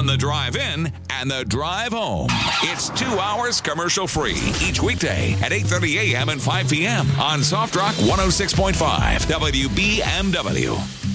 the drive in and the drive home. It's 2 hours commercial free each weekday at 8:30 a.m. and 5 p.m. on Soft Rock 106.5 WBMW.